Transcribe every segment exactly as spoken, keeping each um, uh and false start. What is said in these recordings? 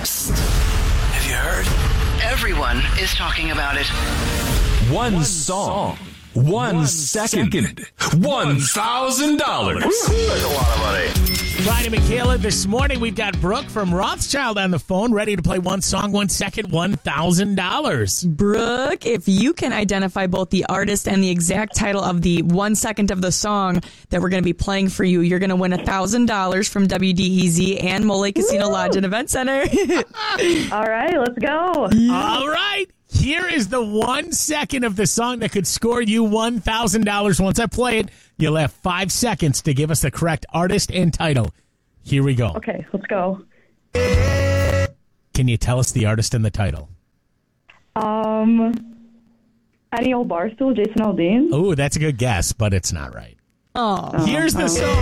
Have you heard? Everyone is talking about it. One, One song. song. One, One second. second. One thousand dollars. That's a lot of money. Brian and Michaela, this morning we've got Brooke from Rothschild on the phone, ready to play One Song, One Second, one thousand dollars. Brooke, if you can identify both the artist and the exact title of the one second of the song that we're going to be playing for you, you're going to win one thousand dollars from W D E Z and Mole Casino Woo! Lodge and Event Center. All right, let's go. Yeah. All right. Here is the one second of the song that could score you one thousand dollars. Once I play it, you'll have five seconds to give us the correct artist and title. Here we go. Okay, let's go. Can you tell us the artist and the title? Um, Any Old Barstool, Jason Aldean. Oh, that's a good guess, but it's not right. Oh, Here's the oh. song.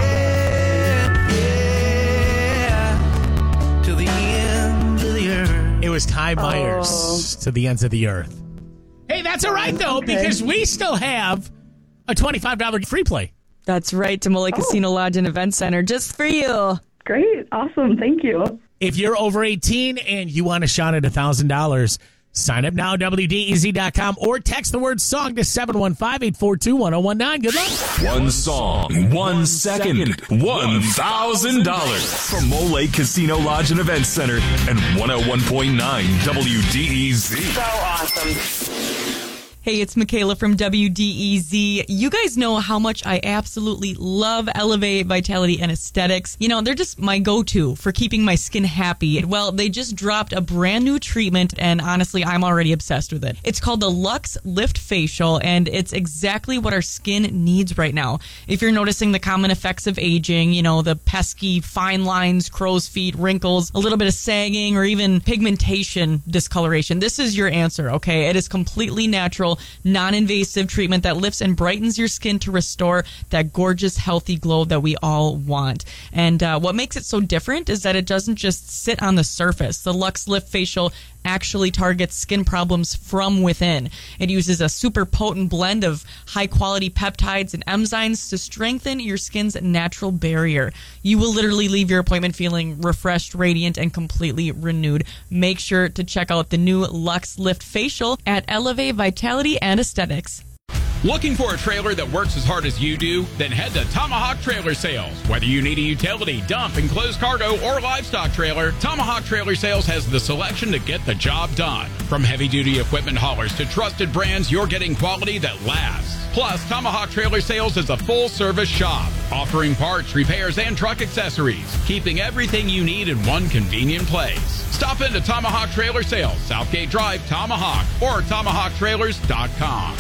Yeah, to the end of the earth. It was Ty Myers, Oh. To the Ends of the Earth. Hey, that's all right, though, Okay. because we still have a twenty-five dollars free play. That's right, to Mole Casino Lodge and Event Center, just for you. Great, awesome, thank you. If you're over eighteen and you want a shot at one thousand dollars, sign up now, W D E Z dot com, or text the word song to seven one five, eight four two, one oh one nine. Good luck. One song, one second, one thousand dollars from Mole Casino Lodge and Event Center and one oh one point nine W D E Z. So awesome. Hey, it's Michaela from W D E Z. You guys know how much I absolutely love Elevate Vitality and Aesthetics. You know, they're just my go-to for keeping my skin happy. Well, they just dropped a brand new treatment, and honestly, I'm already obsessed with it. It's called the Luxe Lift Facial, and it's exactly what our skin needs right now. If you're noticing the common effects of aging, you know, the pesky fine lines, crow's feet, wrinkles, a little bit of sagging, or even pigmentation discoloration, this is your answer, okay? It is completely natural, non-invasive treatment that lifts and brightens your skin to restore that gorgeous, healthy glow that we all want. And uh, what makes it so different is that it doesn't just sit on the surface. The Luxe Lift Facial actually targets skin problems from within. It uses a super potent blend of high-quality peptides and enzymes to strengthen your skin's natural barrier. You will literally leave your appointment feeling refreshed, radiant, and completely renewed. Make sure to check out the new Luxe Lift Facial at Elevate Vitality and Aesthetics. Looking for a trailer that works as hard as you do? Then head to Tomahawk Trailer Sales. Whether you need a utility, dump, enclosed cargo, or livestock trailer, Tomahawk Trailer Sales has the selection to get the job done. From heavy-duty equipment haulers to trusted brands, you're getting quality that lasts. Plus, Tomahawk Trailer Sales is a full-service shop, offering parts, repairs, and truck accessories, keeping everything you need in one convenient place. Stop into Tomahawk Trailer Sales, Southgate Drive, Tomahawk, or tomahawk trailers dot com.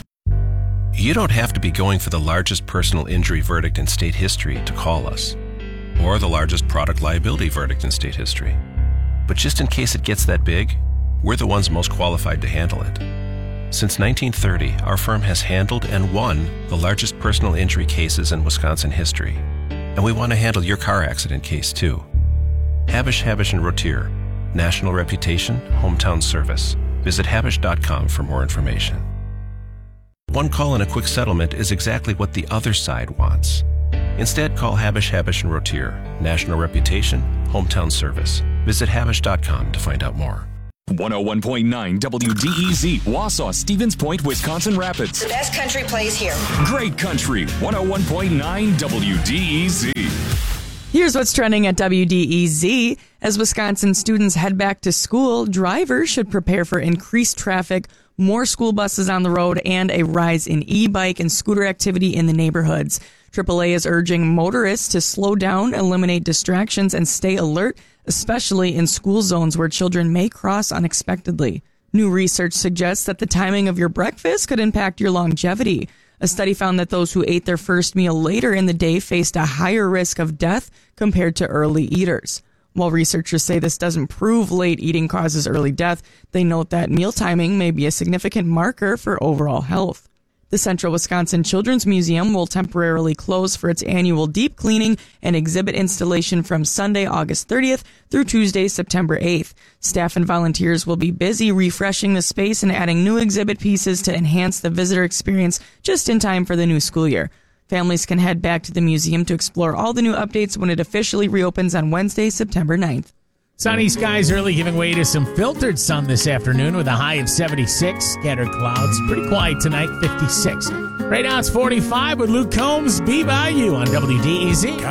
You don't have to be going for the largest personal injury verdict in state history to call us, or the largest product liability verdict in state history. But just in case it gets that big, we're the ones most qualified to handle it. Since nineteen thirty, our firm has handled and won the largest personal injury cases in Wisconsin history. And we want to handle your car accident case too. Habish, Habish and Rotier. National reputation, hometown service. Visit habish dot com for more information. One call and a quick settlement is exactly what the other side wants. Instead, call Habish, Habish and Rotier. National reputation, hometown service. Visit habish dot com to find out more. one oh one point nine W D E Z, Wausau, Stevens Point, Wisconsin Rapids. The best country plays here. Great country, one oh one point nine W D E Z. Here's what's trending at W D E Z. As Wisconsin students head back to school, drivers should prepare for increased traffic, more school buses on the road, and a rise in e-bike and scooter activity in the neighborhoods. triple A is urging motorists to slow down, eliminate distractions, and stay alert, especially in school zones where children may cross unexpectedly. New research suggests that the timing of your breakfast could impact your longevity. A study found that those who ate their first meal later in the day faced a higher risk of death compared to early eaters. While researchers say this doesn't prove late eating causes early death, they note that meal timing may be a significant marker for overall health. The Central Wisconsin Children's Museum will temporarily close for its annual deep cleaning and exhibit installation from Sunday, August thirtieth through Tuesday, September eighth. Staff and volunteers will be busy refreshing the space and adding new exhibit pieces to enhance the visitor experience just in time for the new school year. Families can head back to the museum to explore all the new updates when it officially reopens on Wednesday, September ninth. Sunny skies early, giving way to some filtered sun this afternoon with a high of seventy-six. Scattered clouds. Pretty quiet tonight, fifty-six. Right now it's forty-five with Luke Combs, Be By You on W D E Z.